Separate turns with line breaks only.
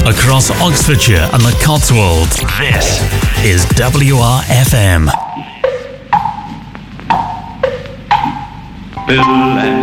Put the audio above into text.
across Oxfordshire and the Cotswolds. This is WRFM.